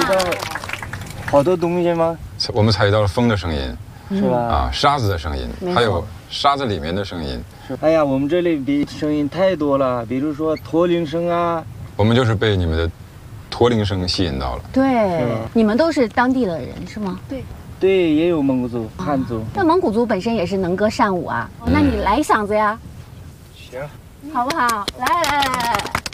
到好多东西吗？ 我们采集到了风的声音， 是吧？ 啊，沙子的声音， 没错还有沙子里面的声音。 哎呀，我们这里声音太多了，比如说驼铃声啊。 我们就是被你们的驼铃声吸引到了。 对，你们都是当地的人是吗？ 对，也有蒙古族、汉族。 那蒙古族本身也是能歌善舞啊，那你来一嗓子呀， 行， 好不好？来来来来来。